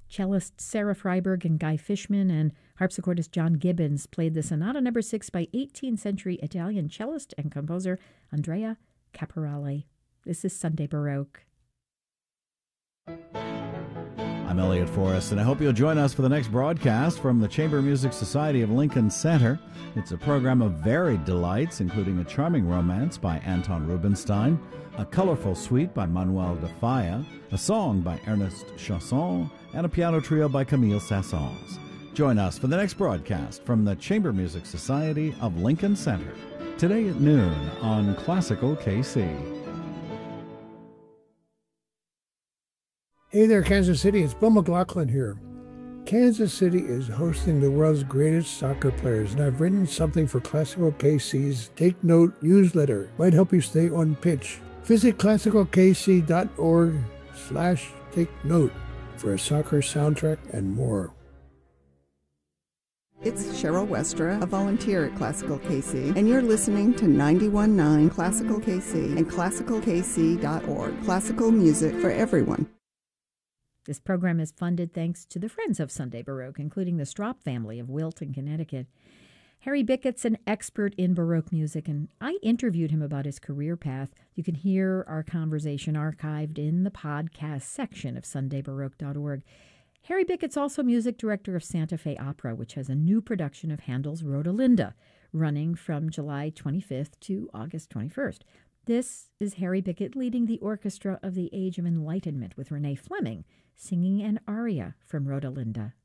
Cellist Sarah Freiberg and Guy Fishman and harpsichordist John Gibbons played the Sonata No. 6 by 18th century Italian cellist and composer Andrea Caporale. This is Sunday Baroque. I'm Elliot Forrest, and I hope you'll join us for the next broadcast from the Chamber Music Society of Lincoln Center. It's a program of varied delights, including a charming romance by Anton Rubinstein, a colorful suite by Manuel de Falla, a song by Ernest Chausson, and a piano trio by Camille Saint-Saëns. Join us for the next broadcast from the Chamber Music Society of Lincoln Center, today at noon on Classical KC. Hey there, Kansas City. It's Bill McLaughlin here. Kansas City is hosting the world's greatest soccer players, and I've written something for Classical KC's Take Note newsletter. Might help you stay on pitch. Visit classicalkc.org/take note for a soccer soundtrack and more. It's Cheryl Westra, a volunteer at Classical KC, and you're listening to 91.9 Classical KC and classicalkc.org. Classical music for everyone. This program is funded thanks to the Friends of Sunday Baroque, including the Strop family of Wilton, Connecticut. Harry Bickett's an expert in Baroque music, and I interviewed him about his career path. You can hear our conversation archived in the podcast section of sundaybaroque.org. Harry Bickett's also music director of Santa Fe Opera, which has a new production of Handel's Rodelinda, running from July 25th to August 21st. This is Harry Bickett leading the orchestra of the Age of Enlightenment with Renee Fleming, singing an aria from Rodelinda.